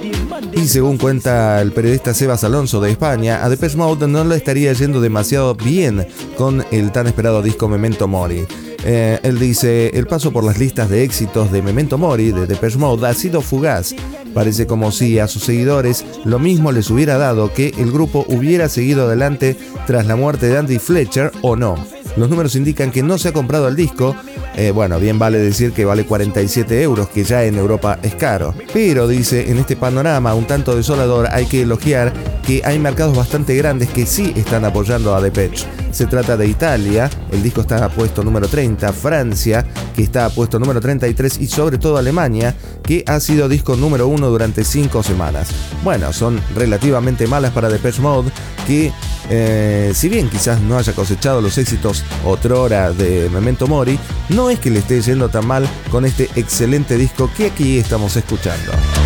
Y según cuenta el periodista Sebas Alonso de España, a Depeche Mode no le estaría yendo demasiado bien con el tan esperado disco Memento Mori. Él dice: el paso por las listas de éxitos de Memento Mori de Depeche Mode ha sido fugaz. Parece como si a sus seguidores lo mismo les hubiera dado que el grupo hubiera seguido adelante tras la muerte de Andy Fletcher o no. Los números indican que no se ha comprado el disco. Bueno, bien vale decir que vale 47 euros, que ya en Europa es caro. Pero dice, en este panorama un tanto desolador hay que elogiar que hay mercados bastante grandes que sí están apoyando a Depeche. Se trata de Italia, el disco está a puesto número 30, Francia, que está a puesto número 33 y sobre todo Alemania, que ha sido disco número 1 durante 5 semanas. Bueno, son relativamente malas para Depeche Mode, que si bien quizás no haya cosechado los éxitos otrora de Memento Mori, no es que le esté yendo tan mal con este excelente disco que aquí estamos escuchando.